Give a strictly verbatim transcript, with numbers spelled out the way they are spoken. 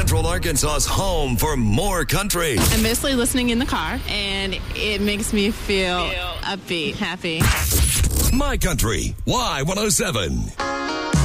Central Arkansas's home for more country. I'm mostly listening in the car, and it makes me feel upbeat, happy. My Country, Y one oh seven.